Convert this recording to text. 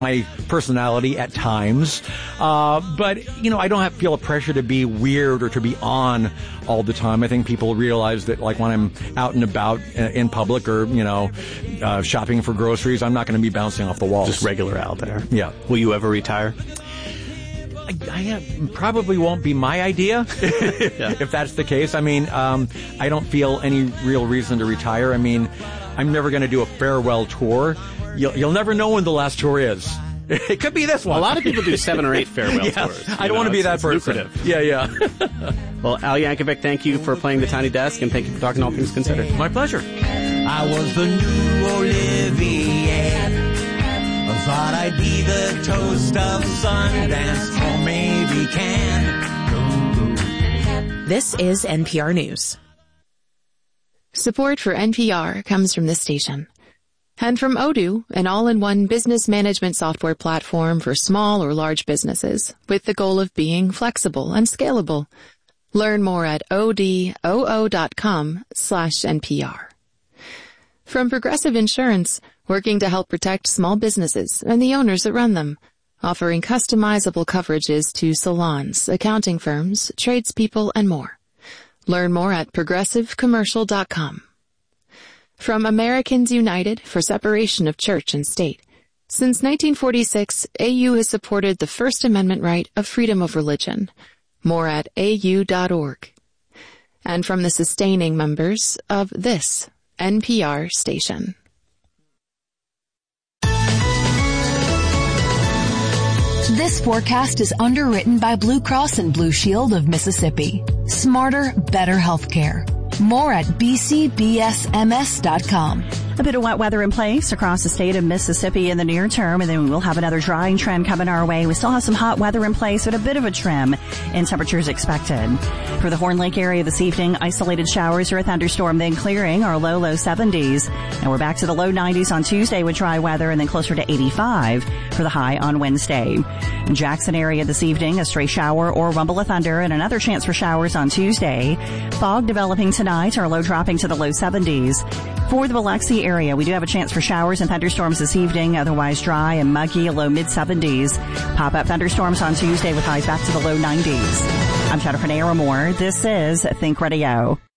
my personality at times. But, I don't feel a pressure to be weird or to be on all the time. I think people realize that, like, when I'm out and about in public or, shopping for groceries, I'm not going to be bouncing off the walls. Just regular out there. Yeah. Will you ever retire? I probably won't be my idea if that's the case. I mean, I don't feel any real reason to retire. I mean, I'm never going to do a farewell tour. You'll never know when the last tour is. It could be this one. A lot of people do 7 or 8 farewell tours. I don't want to be that person. Lucrative. Yeah. Well, Al Yankovic, thank you for playing the Tiny Desk, and thank you for talking All Things Considered. My pleasure. I was the new Olivier. I thought I'd be the toast of Sundance, or maybe Cannes. This is NPR News. Support for NPR comes from this station. And from Odoo, an all-in-one business management software platform for small or large businesses, with the goal of being flexible and scalable. Learn more at odoo.com/NPR. From Progressive Insurance, working to help protect small businesses and the owners that run them, offering customizable coverages to salons, accounting firms, tradespeople, and more. Learn more at progressivecommercial.com. From Americans United for Separation of Church and State. Since 1946, AU has supported the First Amendment right of freedom of religion. More at au.org. And from the sustaining members of this NPR station. This forecast is underwritten by Blue Cross and Blue Shield of Mississippi. Smarter, better healthcare. More at bcbsms.com. A bit of wet weather in place across the state of Mississippi in the near term, and then we'll have another drying trend coming our way. We still have some hot weather in place, but a bit of a trim in temperatures expected. For the Horn Lake area this evening, isolated showers or a thunderstorm, then clearing, our low 70s. And we're back to the low 90s on Tuesday with dry weather, and then closer to 85 for the high on Wednesday. In Jackson area this evening, a stray shower or rumble of thunder, and another chance for showers on Tuesday. Fog developing tonight, our low dropping to the low 70s. For the Biloxi area, we do have a chance for showers and thunderstorms this evening, otherwise dry and muggy, a low mid-70s. Pop-up thunderstorms on Tuesday with highs back to the low 90s. I'm Jennifer Naramore. This is Think Radio.